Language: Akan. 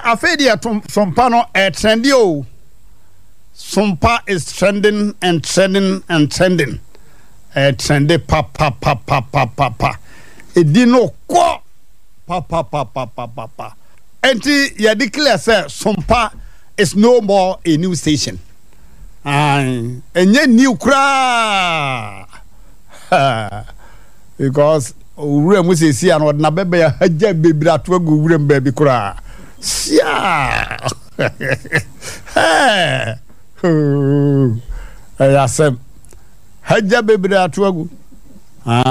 afedi sompa no trendy o. Sompa is trending and trending and trending. Trendy pa. Edino ko pa. Enti ya declare say Sompa is no more a new station. Enye new kra. Because ure mu se si an na bebe ya haja bebira to agu ure mbabi kra. Sia. Hey. Ayasem haja bebira to agu.